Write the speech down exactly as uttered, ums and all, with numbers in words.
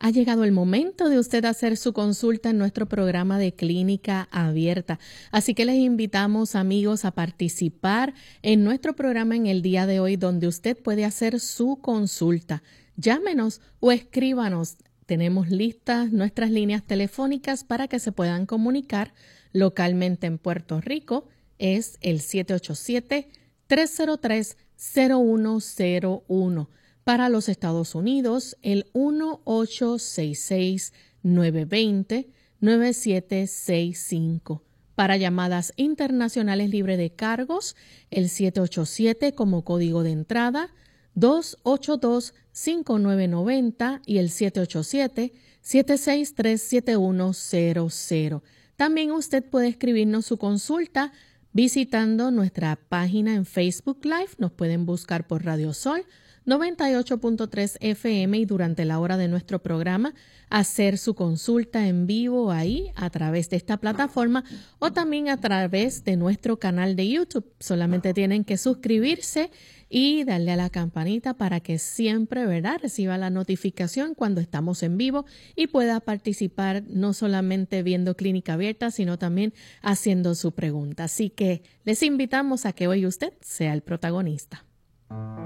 Ha llegado el momento de usted hacer su consulta en nuestro programa de Clínica Abierta. Así que les invitamos, amigos, a participar en nuestro programa en el día de hoy, donde usted puede hacer su consulta. Llámenos o escríbanos. Tenemos listas nuestras líneas telefónicas para que se puedan comunicar localmente en Puerto Rico. Es el siete ocho siete, tres cero tres, cero uno cero uno. Para los Estados Unidos, el uno ocho seis seis, nueve dos cero, nueve siete seis cinco. Para llamadas internacionales libre de cargos, el siete ocho siete como código de entrada, dos ocho dos, cinco nueve nueve cero y el siete ocho siete, siete seis tres, siete uno cero cero. También usted puede escribirnos su consulta visitando nuestra página en Facebook Live. Nos pueden buscar por Radio Sol noventa y ocho punto tres F M y durante la hora de nuestro programa hacer su consulta en vivo ahí a través de esta plataforma o también a través de nuestro canal de YouTube. Solamente tienen que suscribirse y darle a la campanita para que siempre, ¿verdad?, reciba la notificación cuando estamos en vivo y pueda participar no solamente viendo Clínica Abierta, sino también haciendo su pregunta. Así que les invitamos a que hoy usted sea el protagonista.